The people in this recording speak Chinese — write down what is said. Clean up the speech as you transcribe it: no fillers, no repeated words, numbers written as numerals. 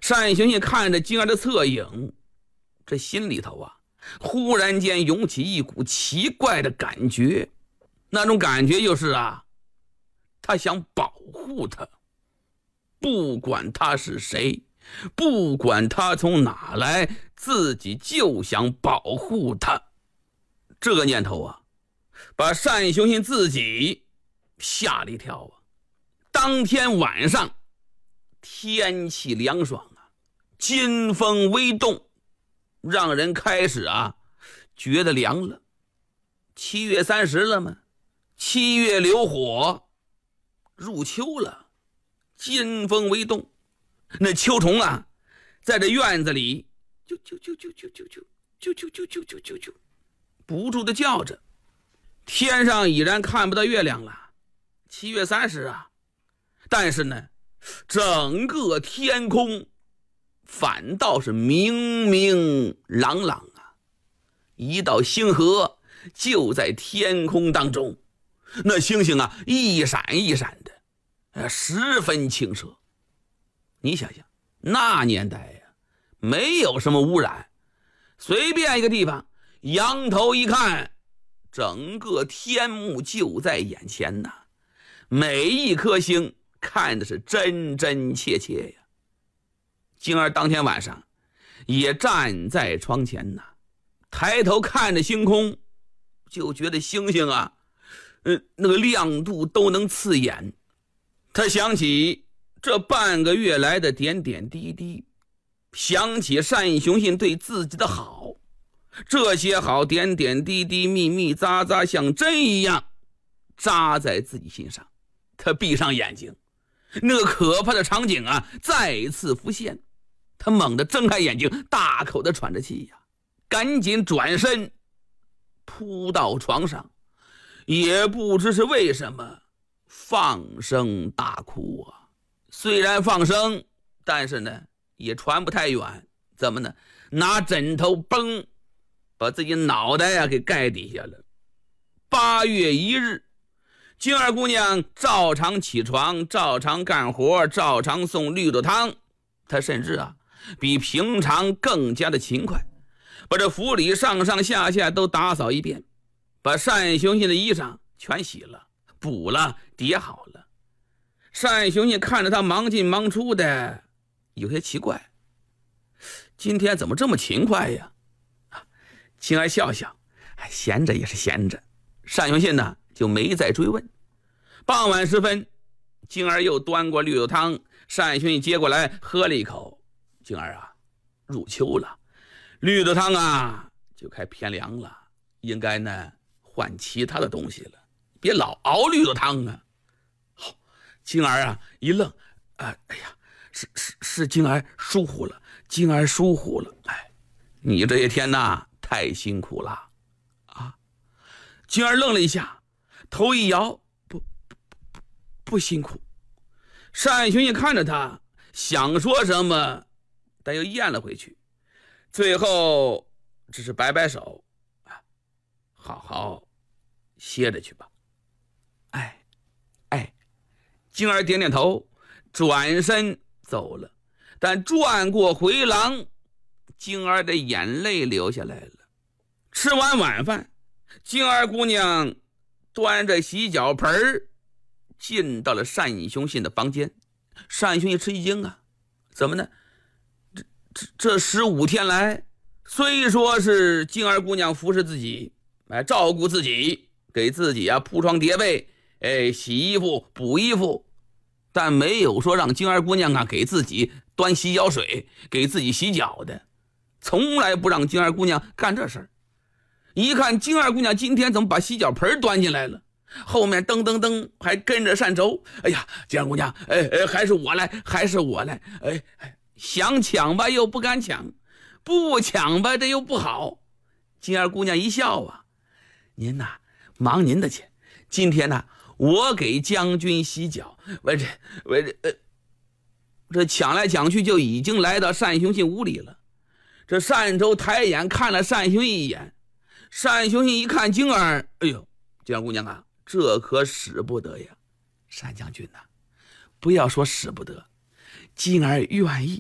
单雄信看着金儿的侧影，这心里头啊，忽然间涌起一股奇怪的感觉，那种感觉就是啊，他想保护他，不管他是谁，不管他从哪来，自己就想保护他。这个念头啊，把单雄信自己吓了一跳啊。当天晚上天气凉爽啊，金风微动，让人开始啊觉得凉了。7月30了吗？7月流火，入秋了，金风微动，那秋虫啊在这院子里就不住的叫着。天上已然看不到月亮了，7月30啊，但是呢整个天空反倒是明明朗朗啊，一道星河就在天空当中，那星星啊一闪一闪的，十分清澈。你想想那年代呀，没有什么污染，随便一个地方仰头一看，整个天幕就在眼前呐，每一颗星看的是真真切切呀。金儿当天晚上也站在窗前呐，抬头看着星空，就觉得星星啊那个亮度都能刺眼。他想起这半个月来的点点滴滴，想起单雄信对自己的好，这些好点点滴滴密密匝匝像针一样扎在自己心上。他闭上眼睛，那个可怕的场景啊再一次浮现。他猛地睁开眼睛，大口的喘着气呀，赶紧转身扑到床上，也不知是为什么放声大哭啊。虽然放声，但是呢也传不太远。怎么呢？拿枕头崩把自己脑袋呀给盖底下了。8月1日，金儿姑娘照常起床，照常干活，照常送绿豆汤。她甚至啊比平常更加的勤快，把这府里上上下下都打扫一遍，把单雄信的衣裳全洗了补了叠好了。单雄信看着他忙进忙出的，有些奇怪，今天怎么这么勤快呀？金儿笑笑，闲着也是闲着。单雄信呢就没再追问。傍晚时分，金儿又端过绿豆汤，单雄信接过来喝了一口。金儿啊，入秋了，绿豆汤啊就开偏凉了，应该呢换其他的东西了，别老熬绿豆汤啊。好，金儿啊一愣，哎呀，是金儿疏忽了，金儿疏忽了。你这些天呐太辛苦了啊。金儿愣了一下，头一摇，不辛苦。单雄信看着他，想说什么，但又咽了回去，最后只是摆摆手，好好歇着去吧。金儿点点头，转身走了。但转过回廊，金儿的眼泪流下来了。吃完晚饭，金儿姑娘端着洗脚盆进到了单雄信的房间。单雄信吃一惊啊，怎么呢？这15天来，虽说是金儿姑娘服侍自己，照顾自己，给自己铺床叠被，洗衣服补衣服，但没有说让金儿姑娘给自己端洗脚水，给自己洗脚的，从来不让金儿姑娘干这事儿。一看金儿姑娘今天怎么把洗脚盆端进来了，后面噔噔噔还跟着单轴。哎呀，金儿姑娘，还是我来，想抢吧又不敢抢，不抢吧这又不好。金儿姑娘一笑啊，您呐忙您的去，今天呢我给将军洗脚。这抢来抢去就已经来到单雄信屋里了。这单轴抬眼看了单雄信一眼，单雄信一看金儿，哎呦，金儿姑娘啊，这可使不得呀。单将军呐，不要说使不得，金儿愿意。